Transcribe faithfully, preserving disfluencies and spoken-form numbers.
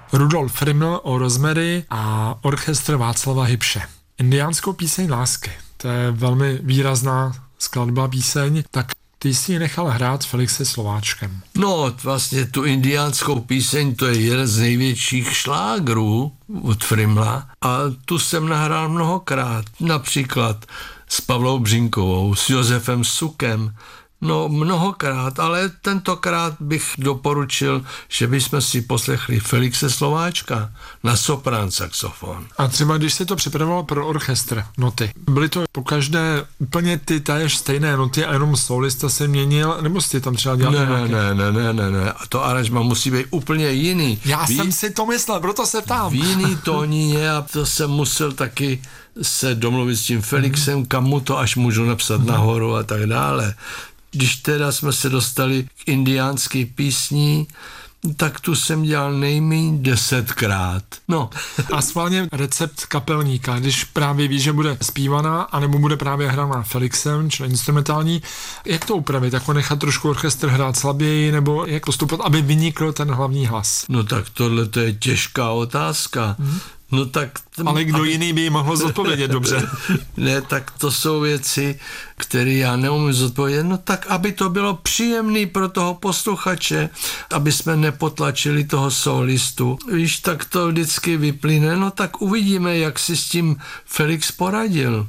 Rudolf Friml o Rosemary a orchestr Václava Hybše. Indiánskou píseň lásky. To je velmi výrazná skladba píseň, tak ty jsi ji nechal hrát s Felixem Slováčkem. No, vlastně tu indiánskou píseň, to je jeden z největších šlágrů od Frimla a tu jsem nahrál mnohokrát, například s Pavlou Břínkovou, s Josefem Sukem, no mnohokrát, ale tentokrát bych doporučil, že bychom si poslechli Felixe Slováčka na soprán saxofon. A třeba když se to připravoval pro orchestr, noty, byly to pokaždé úplně ty též stejné noty a jenom solista se měnil, nebo jsi tam třeba dělal ne, nějaké? Ne, ne, ne, ne, ne, a to aranžma musí být úplně jiný. Já Ví, jsem si to myslel, proto se ptám. V jiný tónině a to jsem musel taky se domluvit s tím Felixem, mm. kam mu to až můžu napsat mm. nahoru a tak dále. Když teda jsme se dostali k indiánské písni, tak tu jsem dělal nejméně desetkrát. No. A schválně recept kapelníka, když právě ví, že bude zpívaná, anebo bude právě hraná Felixem, čili instrumentální, jak to upravit? Jako nechat trošku orchestr hrát slaběji, nebo jak postupovat, aby vynikl ten hlavní hlas? No tak tohle to je těžká otázka. Hmm. No tak... Ale kdo aby... jiný by ji mohl zodpovědět dobře? Ne, tak to jsou věci, které já neumím zodpovědět. No tak, aby to bylo příjemný pro toho posluchače, aby jsme nepotlačili toho solistu. Víš, tak to vždycky vyplyne. No tak uvidíme, jak si s tím Felix poradil.